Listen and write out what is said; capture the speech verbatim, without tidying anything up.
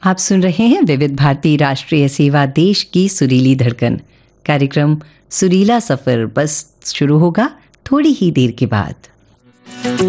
आप सुन रहे हैं विविध भारती राष्ट्रीय सेवा, देश की सुरीली धड़कन। कार्यक्रम सुरीला सफर बस शुरू होगा थोड़ी ही देर के बाद।